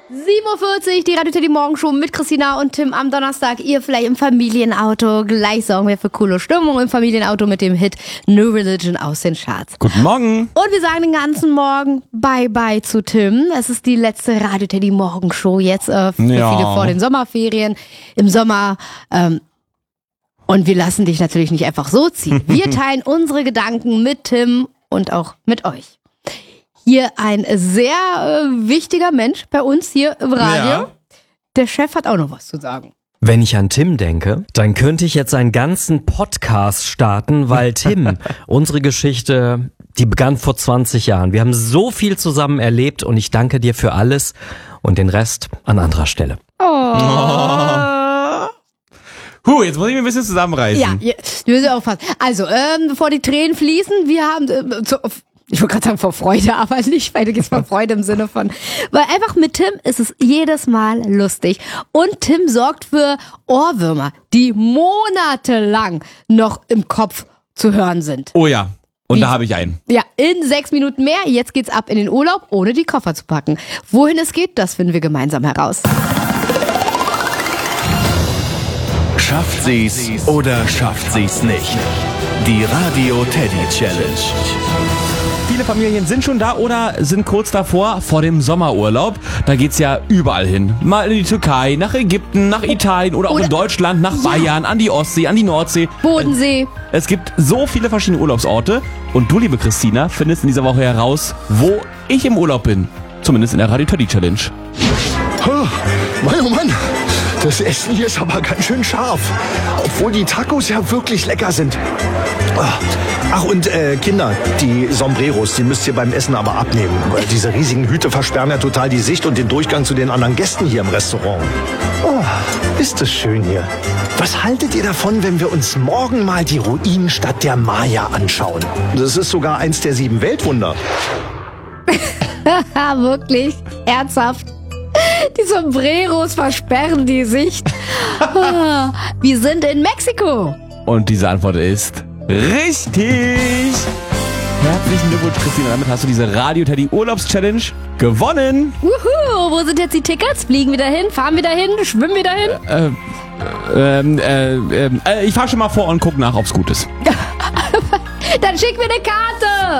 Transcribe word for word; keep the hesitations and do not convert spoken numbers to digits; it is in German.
sieben Uhr vierzig, die Radio Teddy Morgenshow mit Christina und Tim am Donnerstag. Ihr vielleicht im Familienauto. Gleich sorgen wir für coole Stimmung im Familienauto mit dem Hit New Religion aus den Charts. Guten Morgen. Und wir sagen den ganzen Morgen Bye-bye zu Tim. Es ist die letzte Radio Teddy Morgenshow jetzt äh, für Ja. viele vor den Sommerferien. Im Sommer... Ähm, Und wir lassen dich natürlich nicht einfach so ziehen. Wir teilen unsere Gedanken mit Tim und auch mit euch. Hier ein sehr äh, wichtiger Mensch bei uns hier im Radio. Ja. Der Chef hat auch noch was zu sagen. Wenn ich an Tim denke, dann könnte ich jetzt einen ganzen Podcast starten, weil Tim, unsere Geschichte, die begann vor zwanzig Jahren. Wir haben so viel zusammen erlebt und ich danke dir für alles und den Rest an anderer Stelle. Oh. Huh, jetzt muss ich mich ein bisschen zusammenreißen. Ja, ja, du musst aufpassen. Also, ähm, bevor die Tränen fließen, wir haben, äh, zu, ich wollte gerade sagen vor Freude, aber nicht, weil du gehst vor Freude im Sinne von, weil einfach mit Tim ist es jedes Mal lustig. Und Tim sorgt für Ohrwürmer, die monatelang noch im Kopf zu hören sind. Oh ja, und Wie? da habe ich einen. Ja, in sechs Minuten mehr. Jetzt geht's ab in den Urlaub, ohne die Koffer zu packen. Wohin es geht, das finden wir gemeinsam heraus. Schafft sie's oder schafft sie's nicht? Die Radio Teddy Challenge. Viele Familien sind schon da oder sind kurz davor, vor dem Sommerurlaub. Da geht's ja überall hin. Mal in die Türkei, nach Ägypten, nach Italien oder auch Oder- in Deutschland, nach Bayern, an die Ostsee, an die Nordsee. Bodensee. Es gibt so viele verschiedene Urlaubsorte. Und du, liebe Christina, findest in dieser Woche heraus, wo ich im Urlaub bin. Zumindest in der Radio Teddy Challenge. Oh, Mann, oh Mann, das Essen hier ist aber ganz schön scharf. Obwohl die Tacos ja wirklich lecker sind. Ach, und äh, Kinder, die Sombreros, die müsst ihr beim Essen aber abnehmen. Weil diese riesigen Hüte versperren ja total die Sicht und den Durchgang zu den anderen Gästen hier im Restaurant. Oh, ist das schön hier. Was haltet ihr davon, wenn wir uns morgen mal die Ruinenstadt der Maya anschauen? Das ist sogar eins der sieben Weltwunder. Ha, wirklich? Ernsthaft? Die Sombreros versperren die Sicht. Ah, wir sind in Mexiko. Und diese Antwort ist richtig. Herzlichen Glückwunsch, Christina. Damit hast du diese Radio Teddy Urlaubs Challenge gewonnen. Wuhu, wo sind jetzt die Tickets? Fliegen wir dahin? Fahren wir dahin? Schwimmen wir dahin? Äh, ähm, äh, ähm, äh, ich fahr schon mal vor und guck nach, ob's gut ist. Dann schick mir eine Karte.